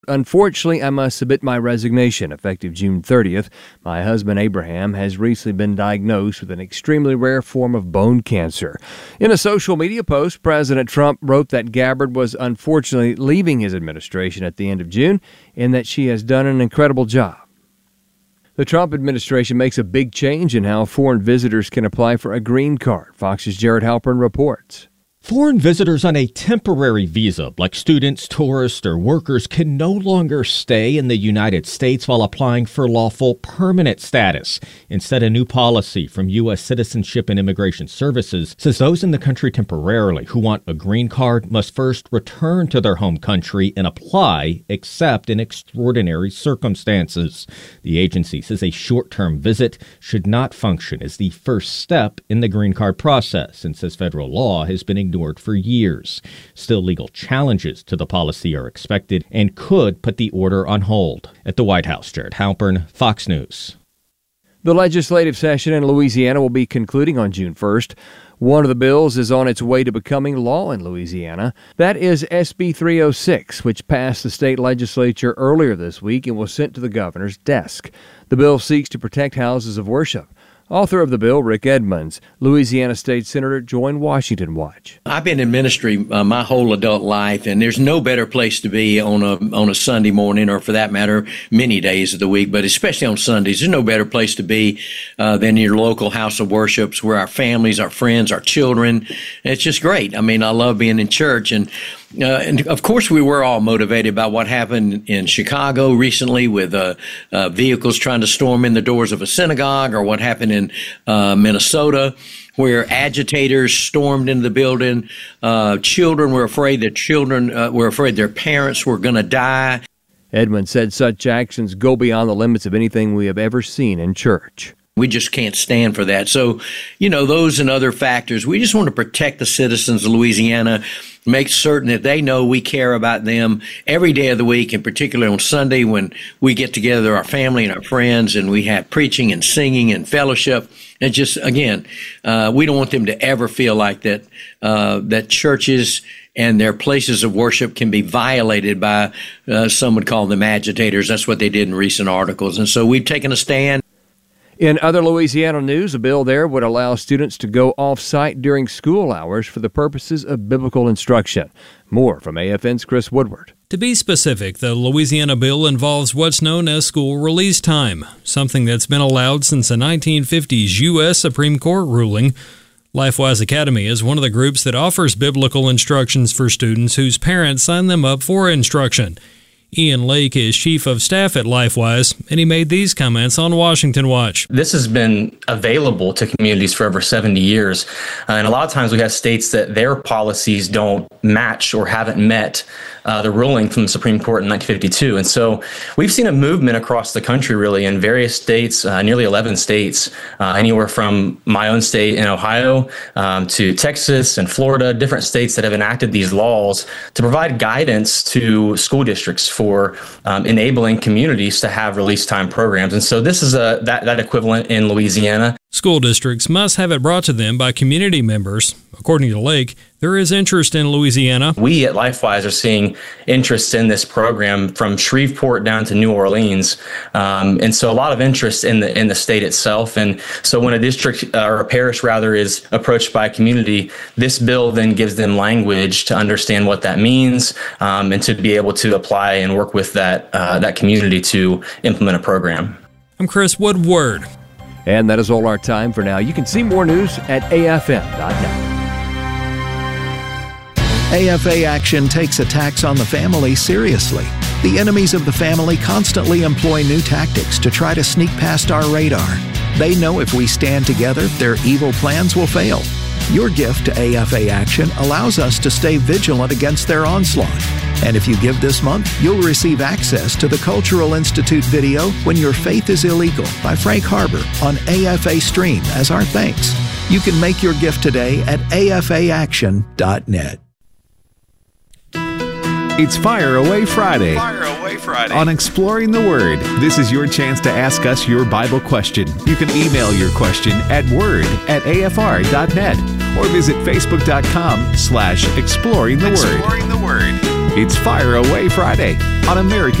Unfortunately, I must submit my resignation effective June 30th. My husband Abraham has recently been diagnosed with an extremely rare form of bone cancer. In a social media post, President Trump wrote that Gabbard was unfortunately leaving his administration at the end of June and that she has done an incredible job. The Trump administration makes a big change in how foreign visitors can apply for a green card. Fox's Jared Halpern reports. Foreign visitors on a temporary visa, like students, tourists, or workers, can no longer stay in the United States while applying for lawful permanent status. Instead, a new policy from U.S. Citizenship and Immigration Services says those in the country temporarily who want a green card must first return to their home country and apply, except in extraordinary circumstances. The agency says a short-term visit should not function as the first step in the green card process and says federal law has been ignored for years. Still, legal challenges to the policy are expected and could put the order on hold. At the White House, Jared Halpern, Fox News. The legislative session in Louisiana will be concluding on June 1st. One of the bills is on its way to becoming law in Louisiana. That is SB 306, which passed the state legislature earlier this week and was sent to the governor's desk. The bill seeks to protect houses of worship. Author of the bill, Rick Edmonds, Louisiana State Senator, joined Washington Watch. I've been in ministry my whole adult life, and there's no better place to be on a Sunday morning, or for that matter, many days of the week, but especially on Sundays. There's no better place to be than your local house of worships, where our families, our friends, our children. It's just great. I mean, I love being in church, and of course, we were all motivated by what happened in Chicago recently with vehicles trying to storm in the doors of a synagogue, or what happened in Minnesota, where agitators stormed into the building. Children were afraid their parents were going to die. Edmund said such actions go beyond the limits of anything we have ever seen in church. We just can't stand for that. So, those and other factors, we just want to protect the citizens of Louisiana, make certain that they know we care about them every day of the week, and particularly on Sunday when we get together, our family and our friends, and we have preaching and singing and fellowship. And just, again, we don't want them to ever feel like that churches and their places of worship can be violated by, some would call them agitators. That's what they did in recent articles. And so we've taken a stand. In other Louisiana news, a bill there would allow students to go off-site during school hours for the purposes of biblical instruction. More from AFN's Chris Woodward. To be specific, the Louisiana bill involves what's known as school release time, something that's been allowed since a 1950s U.S. Supreme Court ruling. LifeWise Academy is one of the groups that offers biblical instructions for students whose parents sign them up for instruction. Ian Lake is chief of staff at LifeWise, and he made these comments on Washington Watch. This has been available to communities for over 70 years. And a lot of times we have states that their policies don't match or haven't met the ruling from the Supreme Court in 1952. And so we've seen a movement across the country, really, in various states, nearly 11 states, anywhere from my own state in Ohio to Texas and Florida, different states that have enacted these laws to provide guidance to school districts for enabling communities to have release time programs. And so this is that equivalent in Louisiana. School districts must have it brought to them by community members. According to Lake, there is interest in Louisiana. We at LifeWise are seeing interest in this program from Shreveport down to New Orleans. And so a lot of interest in the state itself. And so when a district or a parish rather is approached by a community, this bill then gives them language to understand what that means and to be able to apply and work with that community to implement a program. I'm Chris Woodward. And that is all our time for now. You can see more news at afm.net. AFA Action takes attacks on the family seriously. The enemies of the family constantly employ new tactics to try to sneak past our radar. They know if we stand together, their evil plans will fail. Your gift to AFA Action allows us to stay vigilant against their onslaught. And if you give this month, you'll receive access to the Cultural Institute video When Your Faith is Illegal by Frank Harbor on AFA Stream as our thanks. You can make your gift today at afaaction.net. It's Fire Away Friday. Fire Away Friday. On Exploring the Word, this is your chance to ask us your Bible question. You can email your question at word@afr.net or visit facebook.com/exploring the word. Exploring the Word. It's Fire Away Friday on American